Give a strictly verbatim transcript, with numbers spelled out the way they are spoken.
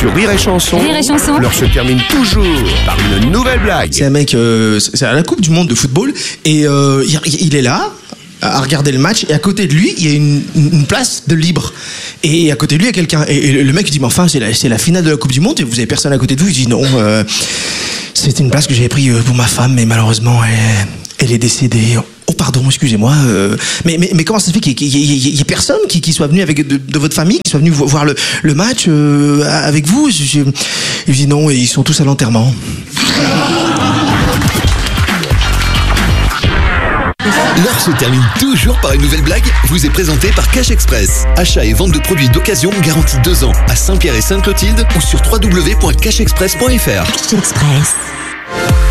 Sur Rire et Chanson, Rire et Chanson. l'heure se termine toujours par une nouvelle blague. C'est un mec, euh, c'est à la Coupe du Monde de football, et euh, il, il est là à regarder le match, et à côté de lui, il y a une, une place de libre. Et à côté de lui, il y a quelqu'un. Et, et le mec dit, mais enfin, c'est la, c'est la finale de la Coupe du Monde, et vous avez personne à côté de vous. Il dit, non, euh, c'était une place que j'avais prise pour ma femme, mais malheureusement, elle, elle est décédée. Oh, pardon, excusez-moi. Euh, mais, mais, mais comment ça se fait qu'il n'y ait personne qui, qui soit venu avec de, de votre famille, qui soit venu voir le, le match euh, avec vous? Je, je, il dit, non, et ils sont tous à l'enterrement. L'heure se termine toujours par une nouvelle blague, vous est présentée par Cash Express. Achat et vente de produits d'occasion garantis deux ans à Saint-Pierre et Sainte-Clotilde ou sur w w w point cash express point f r. Cash Express.